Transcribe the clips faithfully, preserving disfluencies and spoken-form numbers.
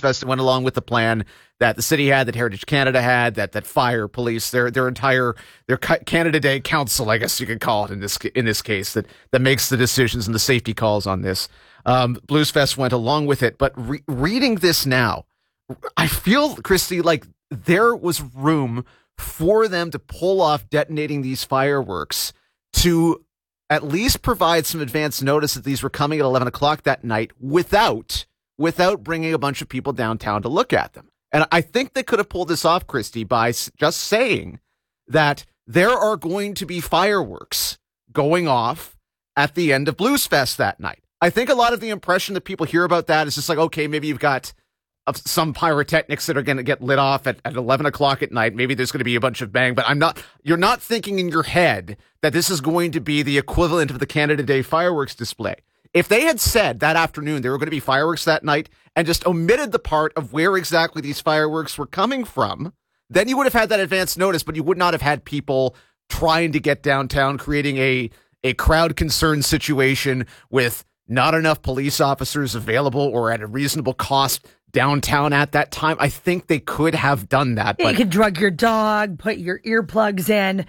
Fest went along with the plan that the city had, that Heritage Canada had, that that fire, police, their their entire their Canada Day Council, I guess you could call it in this in this case, that that makes the decisions and the safety calls on this. Um, Blues Fest went along with it, but re- reading this now, I feel, Christy, like there was room for them to pull off detonating these fireworks to at least provide some advance notice that these were coming at eleven o'clock that night without without bringing a bunch of people downtown to look at them. And I think they could have pulled this off, Christy, by just saying that there are going to be fireworks going off at the end of Blues Fest that night. I think a lot of the impression that people hear about that is just like, okay, maybe you've got of some pyrotechnics that are going to get lit off at, at eleven o'clock at night. Maybe there's going to be a bunch of bang, but I'm not, you're not thinking in your head that this is going to be the equivalent of the Canada Day fireworks display. If they had said that afternoon there were going to be fireworks that night and just omitted the part of where exactly these fireworks were coming from, then you would have had that advance notice, but you would not have had people trying to get downtown, creating a, a crowd concern situation with not enough police officers available or at a reasonable cost downtown at that time. I think they could have done that. Yeah, but you could drug your dog, put your earplugs in.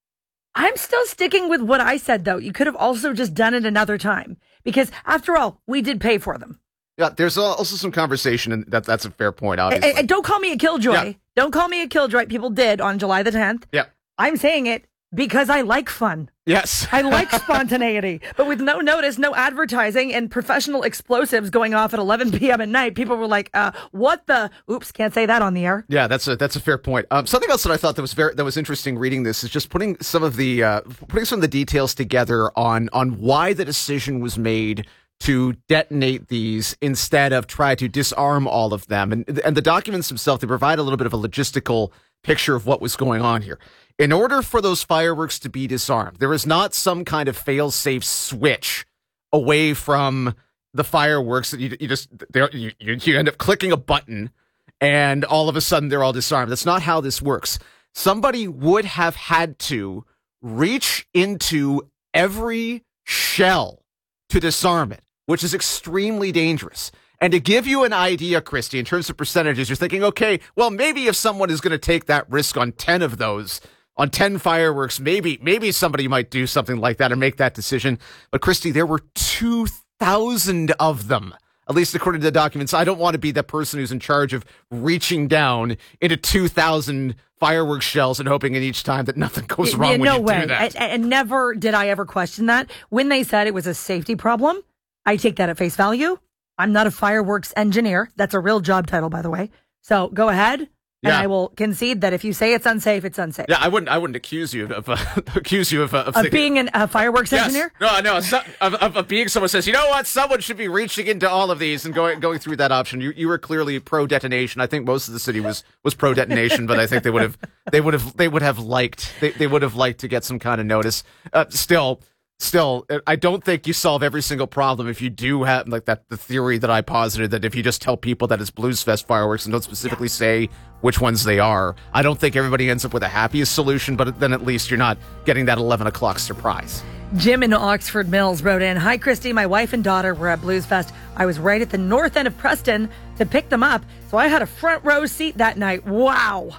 I'm still sticking with what I said, though. You could have also just done it another time because, after all, we did pay for them. Yeah, there's also some conversation, and that, that's a fair point, obviously. And, and don't call me a killjoy. Yeah. Don't call me a killjoy. People did on July the tenth. Yeah. I'm saying it because I like fun. Yes. I like spontaneity. But with no notice, no advertising, and professional explosives going off at eleven p.m. at night, people were like, uh, what the? Oops, can't say that on the air. Yeah, that's a that's a fair point. Um, something else that I thought that was very that was interesting reading this is just putting some of the uh, putting some of the details together on on why the decision was made to detonate these instead of try to disarm all of them. And and the documents themselves, they provide a little bit of a logistical picture of what was going on here. In order for those fireworks to be disarmed, there is not some kind of fail-safe switch away from the fireworks that you, you just you, you end up clicking a button and all of a sudden they're all disarmed. That's not how this works. Somebody would have had to reach into every shell to disarm it, which is extremely dangerous. And to give you an idea, Christy, in terms of percentages, you're thinking, okay, well, maybe if someone is going to take that risk on ten of those, on ten fireworks, maybe maybe somebody might do something like that or make that decision. But, Christy, there were two thousand of them, at least according to the documents. I don't want to be the person who's in charge of reaching down into two thousand fireworks shells and hoping in each time that nothing goes wrong yeah, when no you way. do that. And never did I ever question that. When they said it was a safety problem, I take that at face value. I'm not a fireworks engineer. That's a real job title, by the way. So go ahead, and yeah. I will concede that if you say it's unsafe, it's unsafe. Yeah, I wouldn't. I wouldn't accuse you of uh, accuse you of uh, of, of thinking, being an, a fireworks yes. engineer. No, no, so, of, of, of being someone says, you know what, someone should be reaching into all of these and going going through that option. You you were clearly pro detonation. I think most of the city was was pro detonation, but I think they would have they would have they would have liked they, they would have liked to get some kind of notice. Uh, still. Still, I don't think you solve every single problem if you do have, like, that the theory that I posited, that if you just tell people that it's Blues Fest fireworks and don't specifically say which ones they are, I don't think everybody ends up with the happiest solution, but then at least you're not getting that eleven o'clock surprise. Jim in Oxford Mills wrote in, "Hi, Christy. My wife and daughter were at Blues Fest. I was right at the north end of Preston to pick them up, so I had a front row seat that night. Wow."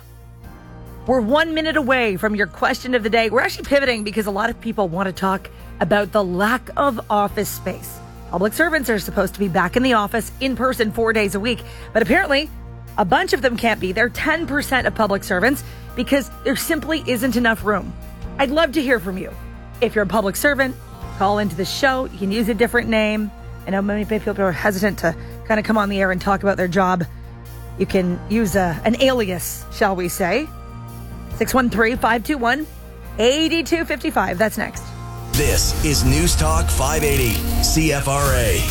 We're one minute away from your question of the day. We're actually pivoting because a lot of people want to talk about the lack of office space. Public servants are supposed to be back in the office in person four days a week, but apparently a bunch of them can't be. They're ten percent of public servants because there simply isn't enough room. I'd love to hear from you. If you're a public servant, call into the show. You can use a different name. I know many people are hesitant to kind of come on the air and talk about their job. You can use a, an alias, shall we say. six one three, five two one, eight two five five. That's next. This is News Talk five eighty, C F R A.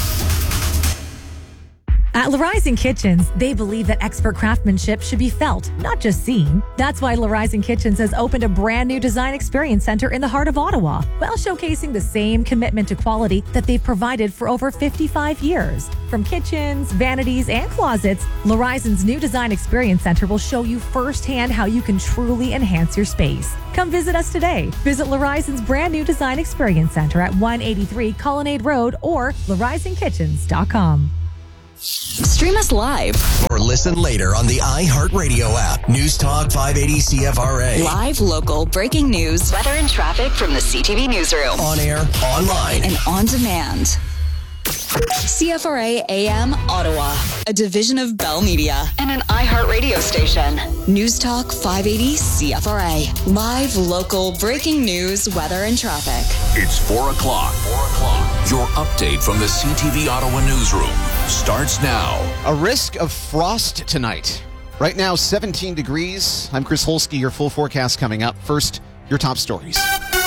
At Larizon Kitchens, they believe that expert craftsmanship should be felt, not just seen. That's why Larizon Kitchens has opened a brand new design experience center in the heart of Ottawa, while showcasing the same commitment to quality that they've provided for over fifty-five years. From kitchens, vanities, and closets, Larizon's new design experience center will show you firsthand how you can truly enhance your space. Come visit us today. Visit Larizon's brand new design experience center at one eighty-three Colonnade Road or larizon kitchens dot com. Stream us live Or listen later on the iHeartRadio app. News Talk five eighty C F R A. live local breaking news, weather and traffic from the C T V newsroom, On air, online. and on demand. C F R A A M Ottawa, a division of Bell Media and an iHeartRadio station. News Talk five eighty C F R A. Live local breaking news, weather and traffic. It's four o'clock. Four o'clock. Your update from the C T V Ottawa newsroom starts now. A risk of frost tonight. Right now, seventeen degrees. I'm Chris Holsky. Your full forecast coming up. First, your top stories.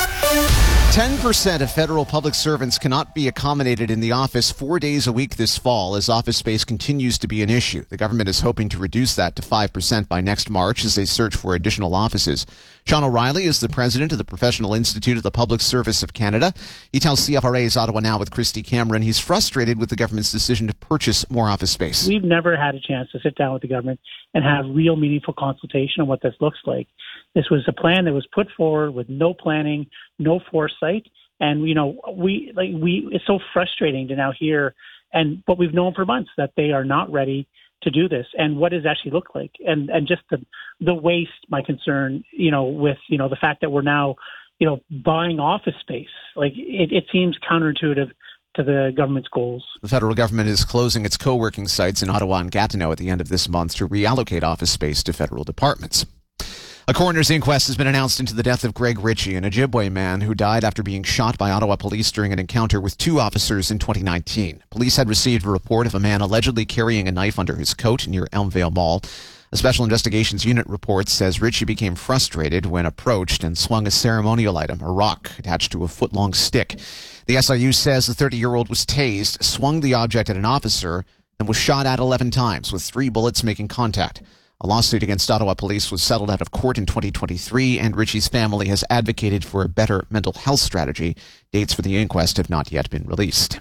ten percent of federal public servants cannot be accommodated in the office four days a week this fall as office space continues to be an issue. The government is hoping to reduce that to five percent by next March as they search for additional offices. Sean O'Reilly is the president of the Professional Institute of the Public Service of Canada. He tells C F R A's Ottawa Now with Christy Cameron he's frustrated with the government's decision to purchase more office space. We've never had a chance to sit down with the government and have real meaningful consultation on what this looks like. This was a plan that was put forward with no planning, no foresight, and you know we like we. It's so frustrating to now hear, and what we've known for months that they are not ready to do this, and what does it actually look like, and and just the the waste. My concern, you know, with you know the fact that we're now, you know, buying office space, like it, it seems counterintuitive to the government's goals. The federal government is closing its co-working sites in Ottawa and Gatineau at the end of this month to reallocate office space to federal departments. A coroner's inquest has been announced into the death of Greg Ritchie, an Ojibwe man who died after being shot by Ottawa police during an encounter with two officers in twenty nineteen. Police had received a report of a man allegedly carrying a knife under his coat near Elmvale Mall. A special investigations unit report says Ritchie became frustrated when approached and swung a ceremonial item, a rock attached to a foot-long stick. The S I U says the thirty-year-old was tased, swung the object at an officer, and was shot at eleven times, with three bullets making contact. A lawsuit against Ottawa police was settled out of court in twenty twenty-three, and Ritchie's family has advocated for a better mental health strategy. Dates for the inquest have not yet been released.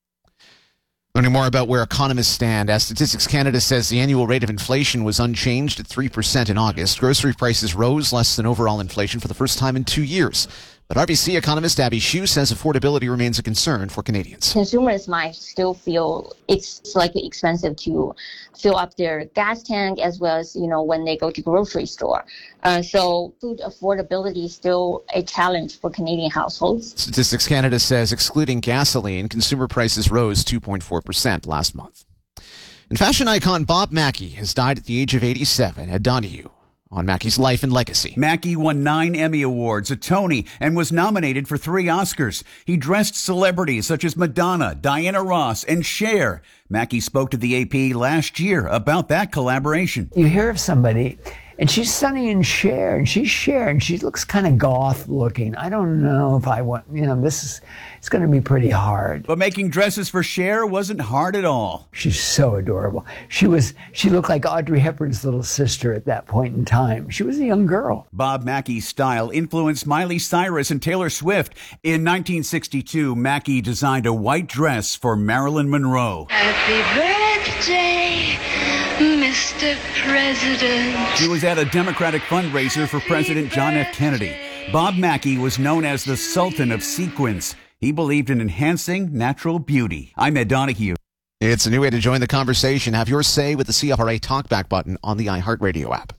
Learning more about where economists stand, as Statistics Canada says the annual rate of inflation was unchanged at three percent in August. Grocery prices rose less than overall inflation for the first time in two years. But R B C economist Abby Hsu says affordability remains a concern for Canadians. Consumers might still feel it's slightly expensive to fill up their gas tank as well as, you know, when they go to grocery store. Uh, so food affordability is still a challenge for Canadian households. Statistics Canada says excluding gasoline, consumer prices rose two point four percent last month. And fashion icon Bob Mackie has died at the age of eighty-seven at Donahue. On Mackie's life and legacy. Mackie won nine Emmy Awards, a Tony, and was nominated for three Oscars. He dressed celebrities such as Madonna, Diana Ross, and Cher. Mackie spoke to the A P last year about that collaboration. You hear of somebody, and she's Sonny and Cher, and she's Cher, and she looks kind of goth looking. I don't know if I want, you know, this is, it's going to be pretty hard. But making dresses for Cher wasn't hard at all. She's so adorable. She was, she looked like Audrey Hepburn's little sister at that point in time. She was a young girl. Bob Mackie's style influenced Miley Cyrus and Taylor Swift. In nineteen sixty-two, Mackie designed a white dress for Marilyn Monroe. Happy birthday, Mister President. She was at a Democratic fundraiser for President John F. Kennedy. Bob Mackie was known as the Sultan of Sequins. He believed in enhancing natural beauty. I'm Ed Donahue. It's a new way to join the conversation. Have your say with the C F R A Talkback button on the iHeartRadio app.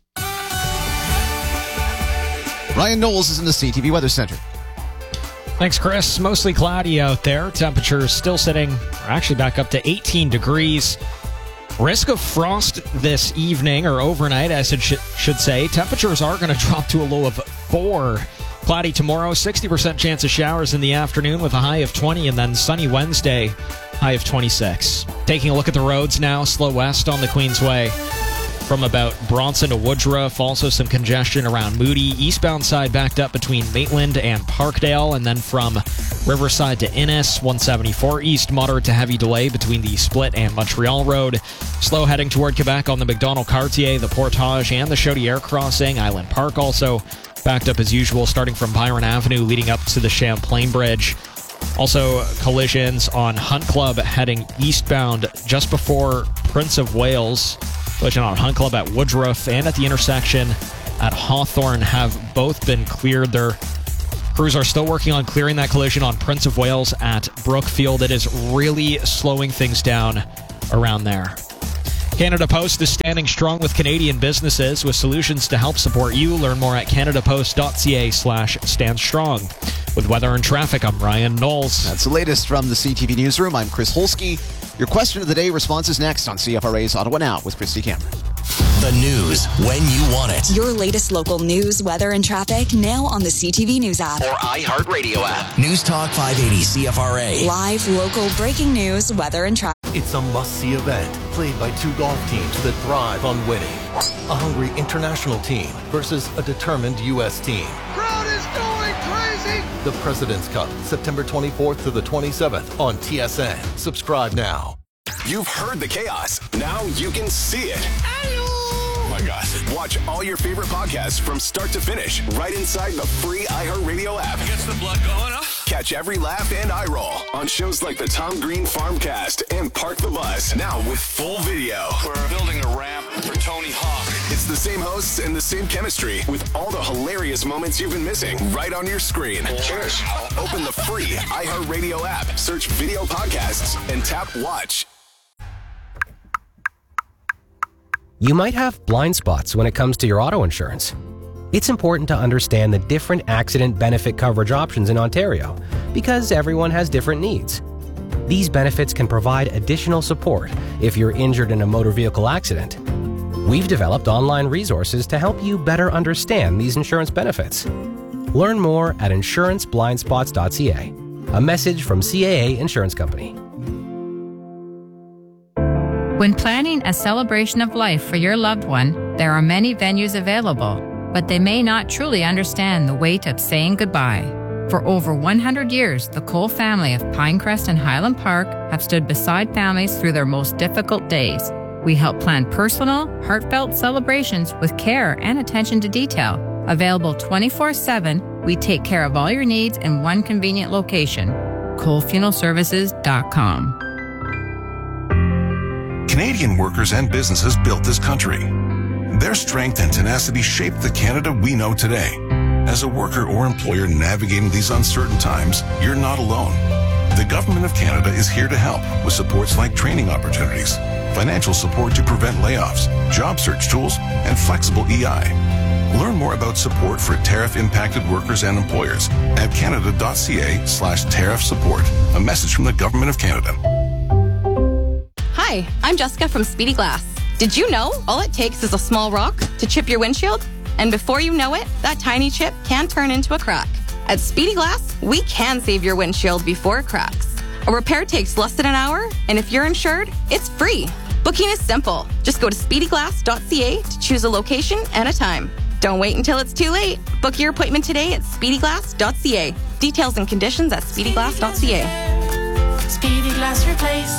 Ryan Knowles is in the C T V Weather Center. Thanks, Chris. Mostly cloudy out there. Temperatures still sitting, actually back up to eighteen degrees. Risk of frost this evening or overnight, as it sh- should say. Temperatures are going to drop to a low of four. Cloudy tomorrow, sixty percent chance of showers in the afternoon with a high of twenty, and then sunny Wednesday, high of twenty-six. Taking a look at the roads now, slow west on the Queensway. From about Bronson to Woodruff, also some congestion around Moody. Eastbound side backed up between Maitland and Parkdale, and then from Riverside to Innis, one seventy-four east, moderate to heavy delay between the Split and Montreal Road. Slow heading toward Quebec on the McDonald-Cartier, the Portage, and the Chaudière crossing. Island Park also backed up as usual, starting from Byron Avenue, leading up to the Champlain Bridge. Also, collisions on Hunt Club heading eastbound just before Prince of Wales. Collision on Hunt Club at Woodruff and at the intersection at Hawthorne have both been cleared. Their crews are still working on clearing that collision on Prince of Wales at Brookfield. It is really slowing things down around there. Canada Post is standing strong with Canadian businesses with solutions to help support you. Learn more at canadapost.ca slash stand strong. With weather and traffic, I'm Ryan Knowles. That's the latest from the C T V Newsroom. I'm Chris Holsky. Your question of the day responses next on C F R A's Ottawa Now with Christy Cameron. The news when you want it. Your latest local news, weather, and traffic now on the C T V News app. Or iHeartRadio app. News Talk five eighty C F R A. Live, local, breaking news, weather, and traffic. It's a must-see event played by two golf teams that thrive on winning. A hungry international team versus a determined U S team. Crowd is going crazy! The President's Cup, September twenty-fourth to the twenty-seventh on T S N. Subscribe now. You've heard the chaos. Now you can see it. Oh my God. Watch all your favorite podcasts from start to finish right inside the free iHeartRadio app. Gets the blood going, huh? Catch every laugh and eye roll on shows like the Tom Green Farmcast and Park the Bus. Now with full video. We're building a ramp for Tony Hawk. It's the same hosts and the same chemistry with all the hilarious moments you've been missing right on your screen. Cheers. Open the free iHeartRadio app, search video podcasts, and tap watch. You might have blind spots when it comes to your auto insurance. It's important to understand the different accident benefit coverage options in Ontario because everyone has different needs. These benefits can provide additional support if you're injured in a motor vehicle accident. We've developed online resources to help you better understand these insurance benefits. Learn more at insurance blind spots dot c a. A message from C A A Insurance Company. When planning a celebration of life for your loved one, there are many venues available, but they may not truly understand the weight of saying goodbye. For over one hundred years, the Cole family of Pinecrest and Highland Park have stood beside families through their most difficult days. We help plan personal, heartfelt celebrations with care and attention to detail. Available twenty-four seven, we take care of all your needs in one convenient location. Cole Funeral Services dot com. Canadian workers and businesses built this country. Their strength and tenacity shaped the Canada we know today. As a worker or employer navigating these uncertain times, you're not alone. The Government of Canada is here to help with supports like training opportunities, financial support to prevent layoffs, job search tools, and flexible E I. Learn more about support for tariff-impacted workers and employers at canada.ca slash tariff support. A message from the Government of Canada. Hi, I'm Jessica from Speedy Glass. Did you know all it takes is a small rock to chip your windshield? And before you know it, that tiny chip can turn into a crack. At Speedy Glass, we can save your windshield before it cracks. A repair takes less than an hour, and if you're insured, it's free. Booking is simple. Just go to speedy glass dot c a to choose a location and a time. Don't wait until it's too late. Book your appointment today at speedy glass dot c a. Details and conditions at speedy glass dot c a. Speedy Glass Replace.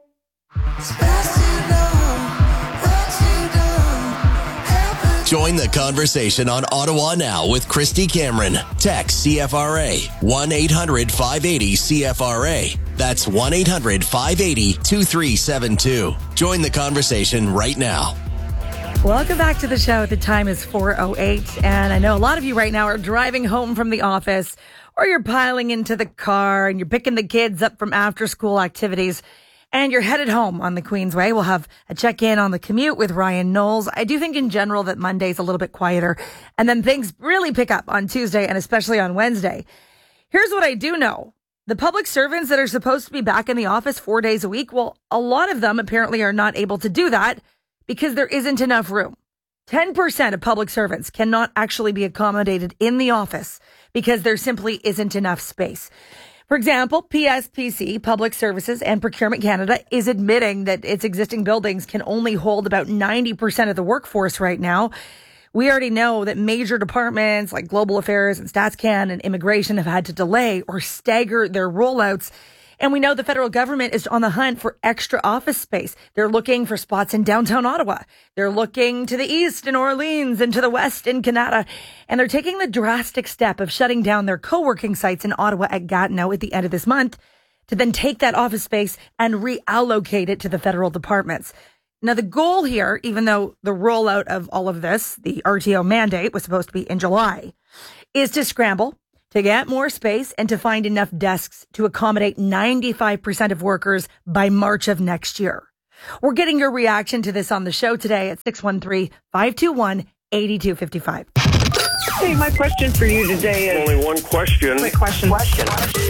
Join the conversation on Ottawa Now with Christy Cameron. Text C F R A one eight hundred five eighty C F R A. That's one eight hundred five eighty two three seven two. Join the conversation right now. Welcome back to the show. The time is four oh eight, and I know a lot of you right now are driving home from the office, or you're piling into the car and you're picking the kids up from after-school activities, and you're headed home on the Queensway. We'll have a check-in on the commute with Ryan Knowles. I do think in general that Monday's a little bit quieter, and then things really pick up on Tuesday and especially on Wednesday. Here's what I do know. The public servants that are supposed to be back in the office four days a week, well, a lot of them apparently are not able to do that because there isn't enough room. ten percent of public servants cannot actually be accommodated in the office because there simply isn't enough space. For example, P S P C, Public Services and Procurement Canada, is admitting that its existing buildings can only hold about ninety percent of the workforce right now. We already know that major departments like Global Affairs and StatsCan and Immigration have had to delay or stagger their rollouts. And we know the federal government is on the hunt for extra office space. They're looking for spots in downtown Ottawa. They're looking to the east in Orleans and to the west in Canada. And they're taking the drastic step of shutting down their co-working sites in Ottawa at Gatineau at the end of this month to then take that office space and reallocate it to the federal departments. Now, the goal here, even though the rollout of all of this, the R T O mandate, was supposed to be in July, is to scramble to get more space and to find enough desks to accommodate ninety-five percent of workers by March of next year. We're getting your reaction to this on the show today at six one three, five two one, eight two five five. Hey, my question for you today is... Only one question. Quick question. Question.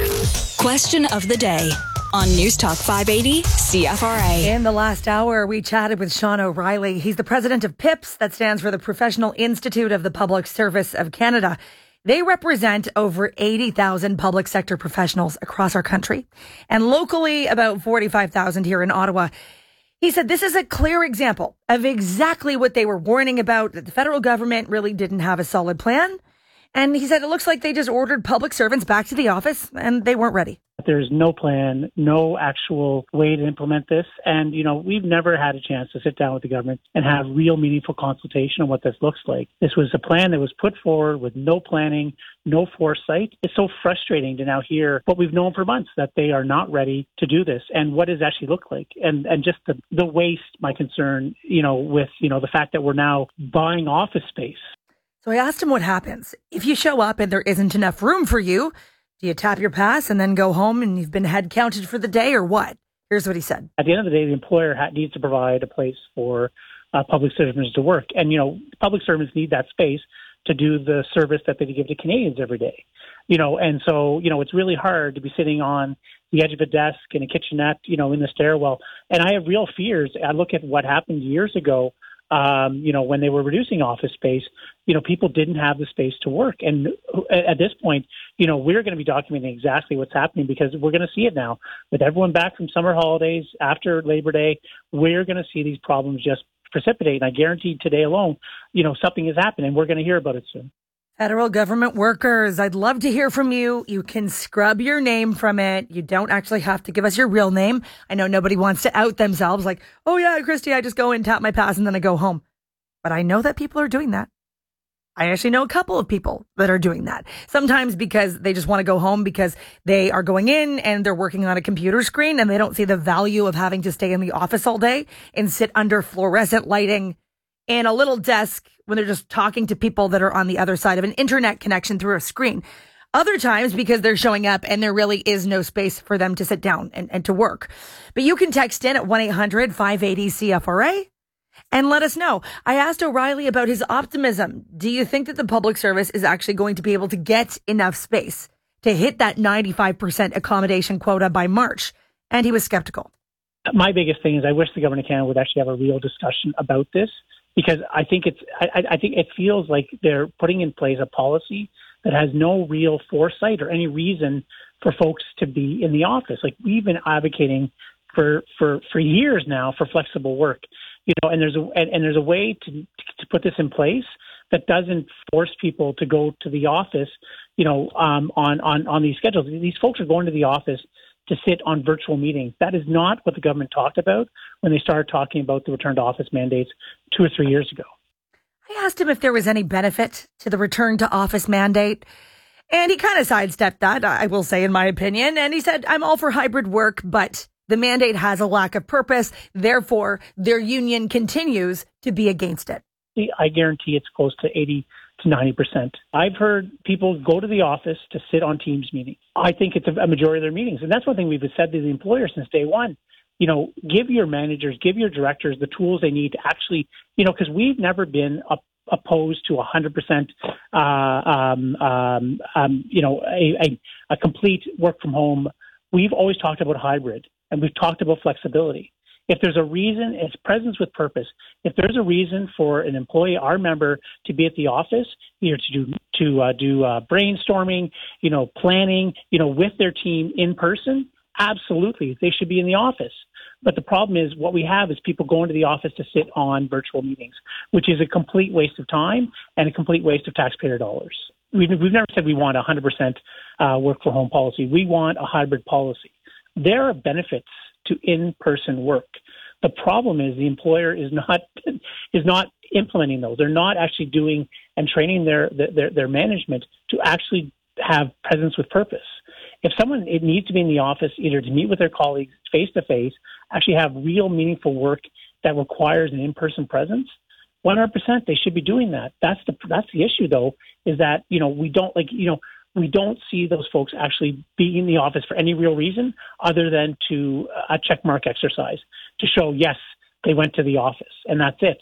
Question of the day on News Talk five eighty C F R A. In the last hour, we chatted with Sean O'Reilly. He's the president of PIPS, that stands for the Professional Institute of the Public Service of Canada. They represent over eighty thousand public sector professionals across our country, and locally about forty-five thousand here in Ottawa. He said this is a clear example of exactly what they were warning about, that the federal government really didn't have a solid plan. And he said it looks like they just ordered public servants back to the office and they weren't ready. There's no plan, no actual way to implement this. And, you know, we've never had a chance to sit down with the government and have real meaningful consultation on what this looks like. This was a plan that was put forward with no planning, no foresight. It's so frustrating to now hear what we've known for months, that they are not ready to do this and what does it actually look like. And and just the, the waste, my concern, you know, with, you know, the fact that we're now buying office space. So I asked him what happens if you show up and there isn't enough room for you. Do you tap your pass and then go home and you've been head counted for the day, or what? Here's what he said. At the end of the day, the employer ha- needs to provide a place for uh, public servants to work. And, you know, public servants need that space to do the service that they give to Canadians every day. You know, and so, you know, it's really hard to be sitting on the edge of a desk in a kitchenette, you know, in the stairwell. And I have real fears. I look at what happened years ago. Um, you know, when they were reducing office space, you know, people didn't have the space to work. And at this point, you know, we're going to be documenting exactly what's happening because we're going to see it now. With everyone back from summer holidays after Labor Day, we're going to see these problems just precipitate. And I guarantee today alone, you know, something is happening. We're going to hear about it soon. Federal government workers, I'd love to hear from you. You can scrub your name from it. You don't actually have to give us your real name. I know nobody wants to out themselves like, oh yeah, Christy, I just go in, tap my pass, and then I go home. But I know that people are doing that. I actually know a couple of people that are doing that. Sometimes because they just want to go home because they are going in and they're working on a computer screen and they don't see the value of having to stay in the office all day and sit under fluorescent lighting and a little desk when they're just talking to people that are on the other side of an internet connection through a screen. Other times because they're showing up and there really is no space for them to sit down and, and to work. But you can text in at one eight hundred five eighty C F R A and let us know. I asked O'Reilly about his optimism. Do you think that the public service is actually going to be able to get enough space to hit that ninety-five percent accommodation quota by March? And he was skeptical. My biggest thing is I wish the government of Canada would actually have a real discussion about this. Because I think it's, I, I think it feels like they're putting in place a policy that has no real foresight or any reason for folks to be in the office. Like we've been advocating for for, for years now for flexible work, you know, and there's a and, and there's a way to to put this in place that doesn't force people to go to the office, you know, um, on on on these schedules. These folks are going to the office to sit on virtual meetings. That is not what the government talked about when they started talking about the return to office mandates two or three years ago. I asked him if there was any benefit to the return to office mandate, and he kind of sidestepped that, I will say, in my opinion. And he said, I'm all for hybrid work, but the mandate has a lack of purpose. Therefore, their union continues to be against it. I guarantee it's close to eighty to ninety percent. I've heard people go to the office to sit on Teams meetings. I think it's a majority of their meetings. And that's one thing we've said to the employer since day one. You know, give your managers, give your directors the tools they need to actually, you know, because we've never been up, opposed to one hundred percent, uh, um, um, um, you know, a, a, a complete work from home. We've always talked about hybrid and we've talked about flexibility. If there's a reason, it's presence with purpose. If there's a reason for an employee, our member, to be at the office, either to do to uh, do uh, brainstorming, you know, planning, you know, with their team in person, absolutely, they should be in the office. But the problem is, what we have is people going to the office to sit on virtual meetings, which is a complete waste of time and a complete waste of taxpayer dollars. We've, we've never said we want a one hundred percent uh, work from home policy. We want a hybrid policy. There are benefits to in-person work. The problem is the employer is not is not implementing those. They're not actually doing and training their their, their management to actually have presence with purpose. If someone it needs to be in the office either to meet with their colleagues face to face, actually have real meaningful work that requires an in-person presence, one hundred percent they should be doing that. That's the that's the issue though, is that, you know, we don't like, you know, we don't see those folks actually being in the office for any real reason other than to a checkmark exercise, to show, yes, they went to the office, and that's it.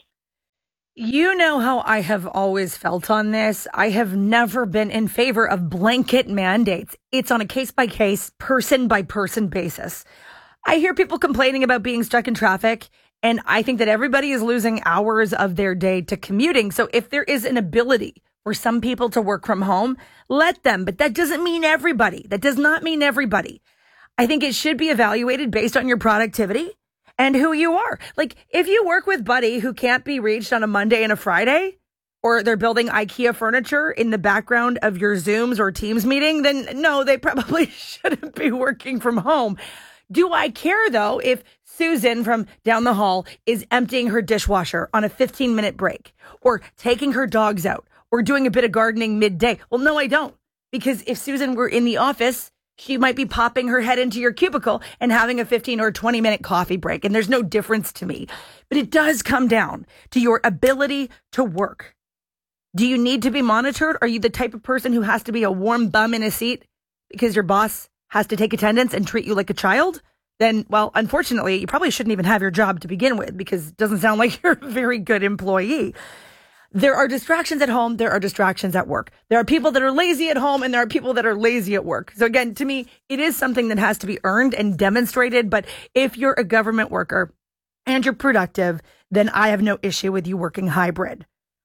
You know how I have always felt on this. I have never been in favor of blanket mandates. It's on a case-by-case, person-by-person basis. I hear people complaining about being stuck in traffic, and I think that everybody is losing hours of their day to commuting. So if there is an ability for some people to work from home, let them. But that doesn't mean everybody. That does not mean everybody. I think it should be evaluated based on your productivity and who you are. Like, if you work with Buddy who can't be reached on a Monday and a Friday, or they're building IKEA furniture in the background of your Zooms or Teams meeting, then no, they probably shouldn't be working from home. Do I care, though, if Susan from down the hall is emptying her dishwasher on a fifteen minute break, or taking her dogs out, or doing a bit of gardening midday? Well, no, I don't. Because if Susan were in the office, she might be popping her head into your cubicle and having a fifteen or twenty minute coffee break. And there's no difference to me. But it does come down to your ability to work. Do you need to be monitored? Are you the type of person who has to be a warm bum in a seat because your boss has to take attendance and treat you like a child? Then, well, unfortunately, you probably shouldn't even have your job to begin with, because it doesn't sound like you're a very good employee. There are distractions at home. There are distractions at work. There are people that are lazy at home, and there are people that are lazy at work. So again, to me, it is something that has to be earned and demonstrated. But if you're a government worker and you're productive, then I have no issue with you working hybrid.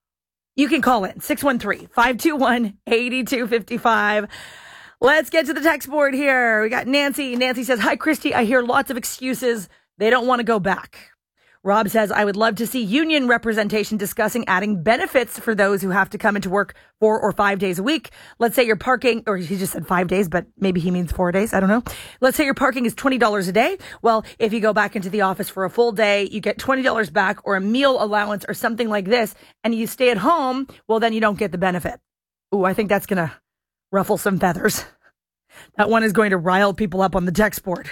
You can call in six one three, five two one, eight two five five. Let's get to the text board here. We got Nancy. Nancy says, hi, Christy. I hear lots of excuses. They don't want to go back. Rob says, I would love to see union representation discussing adding benefits for those who have to come into work four or five days a week. Let's say your parking, or he just said five days, but maybe he means four days. I don't know. Let's say your parking is twenty dollars a day. Well, if you go back into the office for a full day, you get twenty dollars back, or a meal allowance or something like this, and you stay at home, well, then you don't get the benefit. Ooh, I think that's going to ruffle some feathers. That one is going to rile people up on the text board.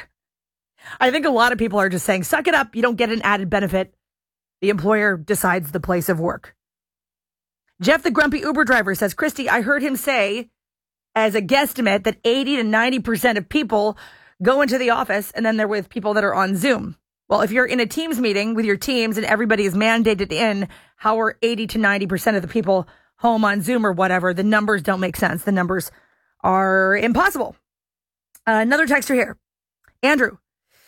I think a lot of people are just saying, suck it up. You don't get an added benefit. The employer decides the place of work. Jeff, the grumpy Uber driver, says, Christy, I heard him say as a guesstimate that eighty to ninety percent of people go into the office and then they're with people that are on Zoom. Well, if you're in a Teams meeting with your teams and everybody is mandated in, how are eighty to ninety percent of the people home on Zoom or whatever? The numbers don't make sense. The numbers are impossible. Uh, another texter here. Andrew,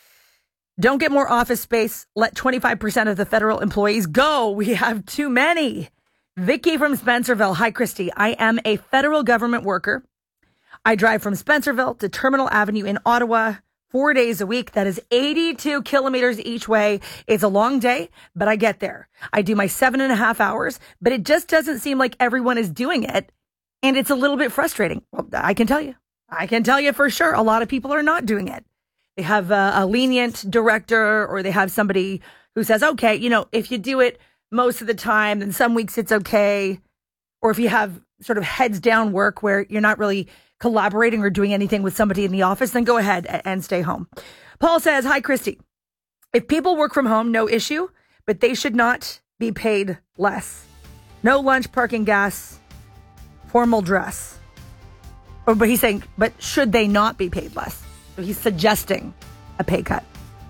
don't get more office space. Let twenty-five percent of the federal employees go. We have too many. Vicky from Spencerville. Hi, Christy. I am a federal government worker. I drive from Spencerville to Terminal Avenue in Ottawa four days a week. That is eighty-two kilometers each way. It's a long day, but I get there. I do my seven and a half hours, but it just doesn't seem like everyone is doing it. And it's a little bit frustrating. Well, I can tell you. I can tell you for sure a lot of people are not doing it. They have a, a lenient director, or they have somebody who says, okay, you know, if you do it most of the time, then some weeks it's okay. Or if you have sort of heads down work where you're not really collaborating or doing anything with somebody in the office, then go ahead and stay home. Paul says, hi, Christy. If people work from home, no issue, but they should not be paid less. No lunch, parking, gas, formal dress. Oh, but he's saying, but should they not be paid less? So he's suggesting a pay cut.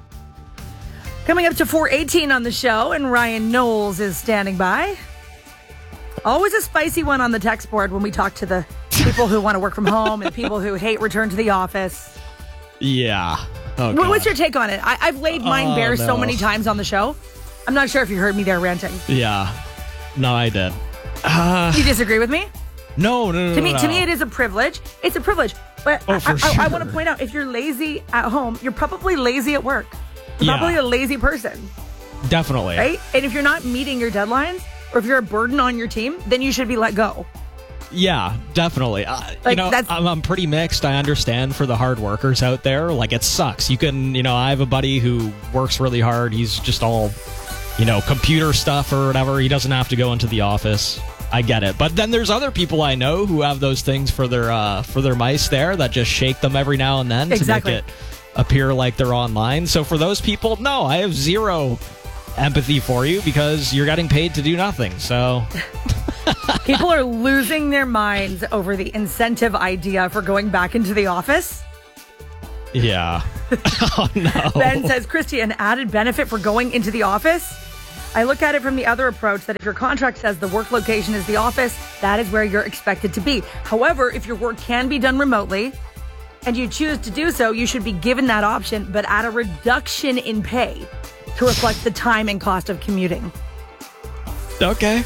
Coming up to four eighteen on the show, and Ryan Knowles is standing by. Always a spicy one on the text board when we talk to the people who want to work from home and people who hate return to the office. Yeah. Oh, what, what's your take on it? I, I've laid mine Oh, bare no. so many times on the show. I'm not sure if you heard me there ranting. Yeah. No, I did. Uh, You disagree with me? no, no, no, To me, no. to me, it is a privilege. It's a privilege. But Oh, I, for I, I, sure. want to point out, if you're lazy at home, you're probably lazy at work. You're Yeah. probably a lazy person, Definitely. right? And if you're not meeting your deadlines, or if you're a burden on your team, then you should be let go. Yeah, definitely. Uh, you Like, know, that's- I'm, I'm pretty mixed. I understand for the hard workers out there. Like, it sucks. You can, you know, I have a buddy who works really hard. He's just all, you know, computer stuff or whatever. He doesn't have to go into the office. I get it. But then there's other people I know who have those things for their uh, for their mice there that just shake them every now and then Exactly. to make it appear like they're online. So for those people, no, I have zero empathy for you because you're getting paid to do nothing. So People are losing their minds over the incentive idea for going back into the office. yeah. Oh, no. Ben says, Christy, an added benefit for going into the office? I look at it from the other approach that if your contract says the work location is the office, that is where you're expected to be. However, if your work can be done remotely and you choose to do so, you should be given that option, but at a reduction in pay to reflect the time and cost of commuting. Okay.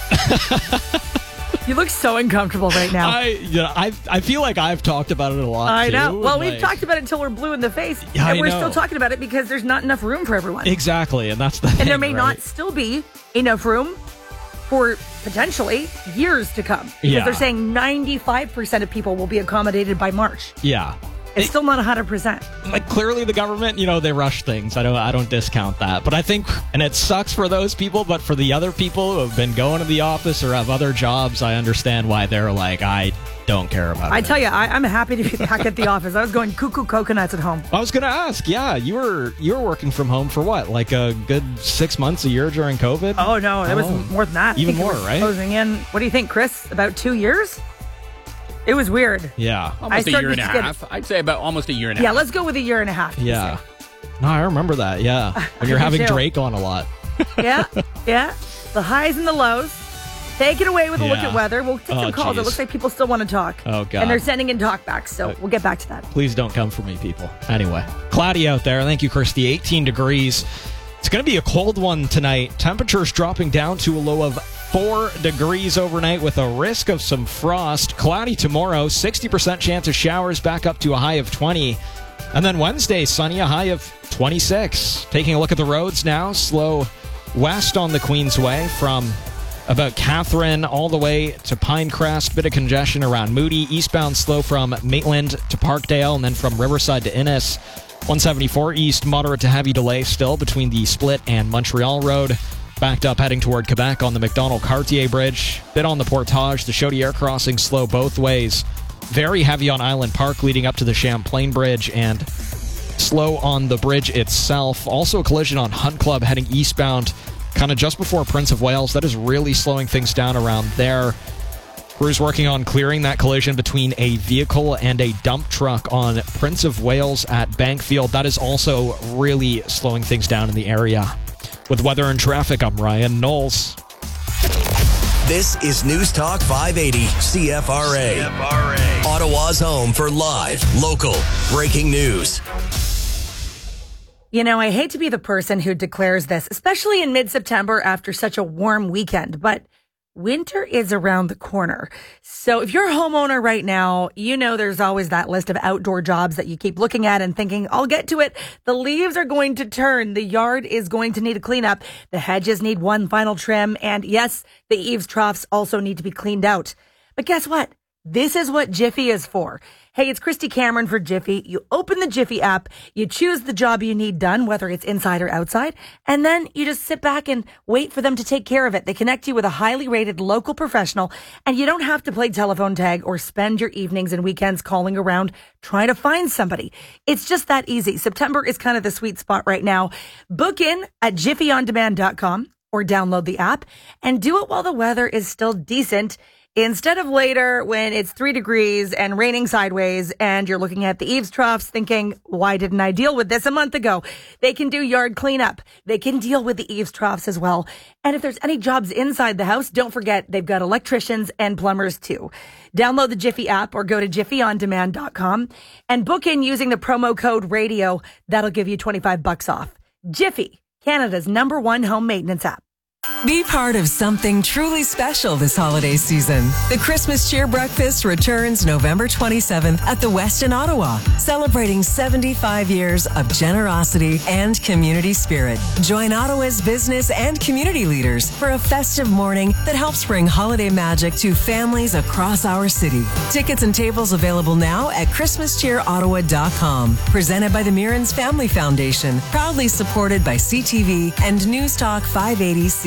You look so uncomfortable right now. I, you know, I, I feel like I've talked about it a lot. I know. too, Well, and, we've like, talked about it until we're blue in the face, Yeah, and I we're know. still talking about it because there's not enough room for everyone. Exactly, and that's the thing. And there may right? not still be enough room for potentially years to come. Because Yeah. they're saying ninety-five percent of people will be accommodated by March. Yeah. It's still not one hundred percent. Like, clearly the government, you know, they rush things. I don't I don't discount that. But I think, and it sucks for those people, but for the other people who have been going to the office or have other jobs, I understand why they're like, I don't care about I it. tell you, I, I'm happy to be back at the office. I was going cuckoo coconuts at home. I was going to ask, yeah, you were you were working from home for what, like a good six months a year during COVID? Oh, no, it was Oh. more than that. I Even think it more, was right? Closing in, what do you think, Chris? About two years? It was weird. Yeah. Almost a started year and a to get- half. I'd say about almost a year and a Yeah, half. let's go with a year and a half. Yeah. No, I remember that, yeah. When you're Me having too. Drake on a lot. Yeah, yeah. The highs and the lows. Take it away with a look Yeah. at weather. We'll take Oh, some calls. It geez. looks like people still want to talk. Oh, God. And they're sending in talkbacks, so we'll get back to that. Please don't come for me, people. Anyway, cloudy out there. Thank you, Christy. eighteen degrees. It's going to be a cold one tonight. Temperatures dropping down to a low of four degrees overnight with a risk of some frost. Cloudy tomorrow, sixty percent chance of showers, back up to a high of twenty. And then Wednesday, sunny, a high of twenty-six. Taking a look at the roads now. Slow west on the Queensway from about Catherine all the way to Pinecrest. Bit of congestion around Moody. Eastbound slow from Maitland to Parkdale, and then from Riverside to Innis. one seventy-four east, moderate to heavy delay still between the Split and Montreal Road. Backed up heading toward Quebec on the McDonald-Cartier Bridge. Bit on the Portage. The Chaudière crossing slow both ways. Very heavy on Island Park leading up to the Champlain Bridge, and slow on the bridge itself. Also a collision on Hunt Club heading eastbound kind of just before Prince of Wales. That is really slowing things down around there. Crews working on clearing that collision between a vehicle and a dump truck on Prince of Wales at Bankfield. That is also really slowing things down in the area. With weather and traffic, I'm Ryan Knowles. This is News Talk five eighty C F R A. C F R A. Ottawa's home for live, local, breaking news. You know, I hate to be the person who declares this, especially in mid-September after such a warm weekend, but winter is around the corner. So if you're a homeowner right now, you know there's always that list of outdoor jobs that you keep looking at and thinking, I'll get to it. The leaves are going to turn. The yard is going to need a cleanup. The hedges need one final trim. And yes, the eaves troughs also need to be cleaned out. But guess what? This is what Jiffy is for. Hey, it's Christy Cameron for Jiffy. You open the Jiffy app, you choose the job you need done, whether it's inside or outside, and then you just sit back and wait for them to take care of it. They connect you with a highly rated local professional, and you don't have to play telephone tag or spend your evenings and weekends calling around trying to find somebody. It's just that easy. September is kind of the sweet spot right now. Book in at jiffy on demand dot com or download the app and do it while the weather is still decent, instead of later when it's three degrees and raining sideways and you're looking at the eaves troughs thinking, why didn't I deal with this a month ago? They can do yard cleanup. They can deal with the eaves troughs as well. And if there's any jobs inside the house, don't forget they've got electricians and plumbers too. Download the Jiffy app or go to jiffy on demand dot com and book in using the promo code radio. That'll give you twenty-five bucks off. Jiffy, Canada's number one home maintenance app. Be part of something truly special this holiday season. The Christmas Cheer Breakfast returns November twenty-seventh at the West in Ottawa, celebrating seventy-five years of generosity and community spirit. Join Ottawa's business and community leaders for a festive morning that helps bring holiday magic to families across our city. Tickets and tables available now at christmas cheer ottawa dot com. Presented by the Mirrens Family Foundation, proudly supported by C T V and News Talk five eighty C F R.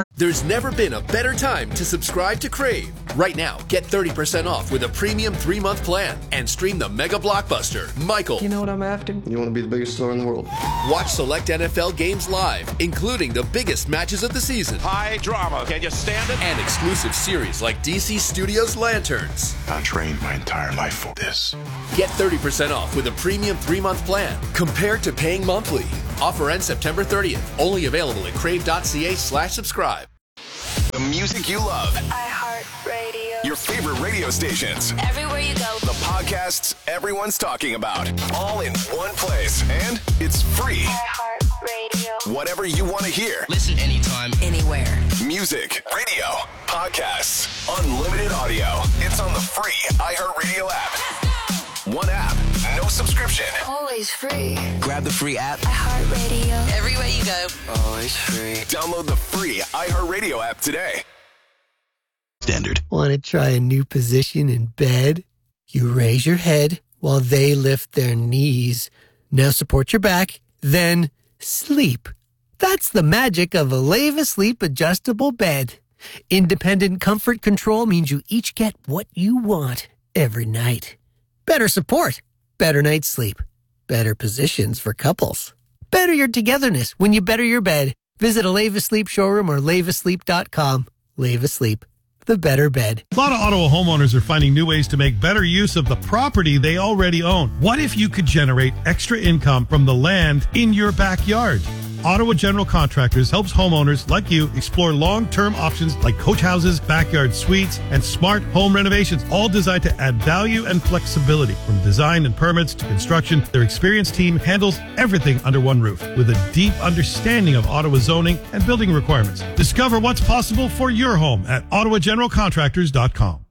There's never been a better time to subscribe to Crave. Right now, get thirty percent off with a premium three-month plan and stream the mega blockbuster, Michael. You know what I'm after? You want to be the biggest star in the world. Watch select N F L games live, including the biggest matches of the season. High drama. Can you stand it? And exclusive series like D C Studios Lanterns. I trained my entire life for this. Get thirty percent off with a premium three-month plan compared to paying monthly. Offer ends September thirtieth. Only available at crave.ca slash subscribe. The music you love. iHeartRadio. Your favorite radio stations. Everywhere you go. The podcasts everyone's talking about. All in one place. And it's free. iHeartRadio. Whatever you want to hear. Listen anytime. Anywhere. Music, radio, podcasts, unlimited audio. It's on the free iHeartRadio app. One app, no subscription. Always free. Grab the free app. iHeartRadio. Everywhere you go. Always free. Download the free iHeartRadio app today. Standard. Want to try a new position in bed? You raise your head while they lift their knees. Now support your back, then sleep. That's the magic of a Leva Sleep adjustable bed. Independent comfort control means you each get what you want every night. Better support, better night's sleep, better positions for couples. Better your togetherness when you better your bed. Visit a Leva Sleep showroom or leva sleep dot com. Leva Sleep, the better bed. A lot of Ottawa homeowners are finding new ways to make better use of the property they already own. What if you could generate extra income from the land in your backyard? Ottawa General Contractors helps homeowners like you explore long-term options like coach houses, backyard suites, and smart home renovations, all designed to add value and flexibility. From design and permits to construction, their experienced team handles everything under one roof with a deep understanding of Ottawa zoning and building requirements. Discover what's possible for your home at ottawa general contractors dot com.